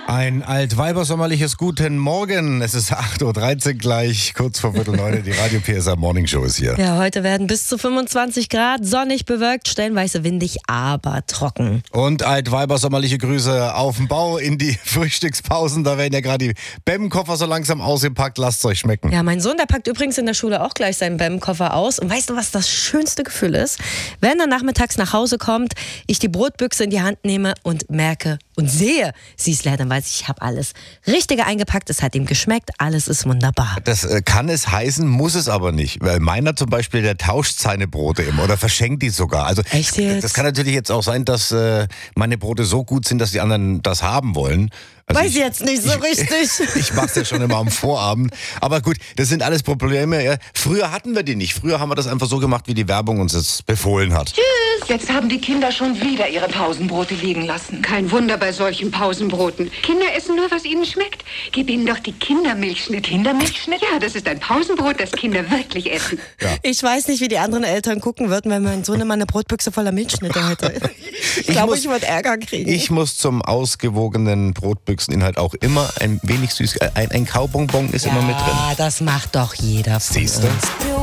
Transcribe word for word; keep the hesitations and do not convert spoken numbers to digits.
Ein altweibersommerliches Guten Morgen. Es ist acht Uhr dreizehn gleich, kurz vor Viertel neun. Die Radio P S A Morning Show ist hier. Ja, heute werden bis zu fünfundzwanzig Grad, sonnig bewölkt, stellenweise windig, aber trocken. Und altweibersommerliche Grüße auf dem Bau in die Frühstückspausen. Da werden ja gerade die B E M-Koffer so langsam ausgepackt. Lasst es euch schmecken. Ja, mein Sohn, der packt übrigens in der Schule auch gleich seinen B E M-Koffer aus. Und weißt du, was das schönste Gefühl ist? Wenn er nachmittags nach Hause kommt, ich die Brotbüchse in die Hand nehme und merke und sehe, sie ist leer, dann weiß ich, ich habe alles Richtige eingepackt, es hat ihm geschmeckt, alles ist wunderbar. Das äh, kann es heißen, muss es aber nicht. Weil meiner zum Beispiel, der tauscht seine Brote immer oder verschenkt die sogar. Also Echt jetzt? Das kann natürlich jetzt auch sein, dass äh, meine Brote so gut sind, dass die anderen das haben wollen. Also Weiß ich jetzt nicht so ich, richtig. Ich mache es ja schon immer am Vorabend. Aber gut, das sind alles Probleme. Ja. Früher hatten wir die nicht. Früher haben wir das einfach so gemacht, wie die Werbung uns das befohlen hat. Tschüss! Jetzt haben die Kinder schon wieder ihre Pausenbrote liegen lassen. Kein Wunder bei solchen Pausenbroten. Kinder essen nur, was ihnen schmeckt. Gib ihnen doch die Kindermilchschnitt. Kindermilchschnitt? Ja, das ist ein Pausenbrot, das Kinder wirklich essen. Ja. Ich weiß nicht, wie die anderen Eltern gucken würden, wenn mein Sohn immer eine Brotbüchse voller Milchschnitte hätte. Ich, Ich glaube, muss- ich würde Ärger kriegen. Ich muss zum ausgewogenen Brotbüchseninhalt auch immer ein wenig süß. Ein, ein Kaubonbon ist immer mit drin. Ja, das macht doch jeder von Siehst du? uns.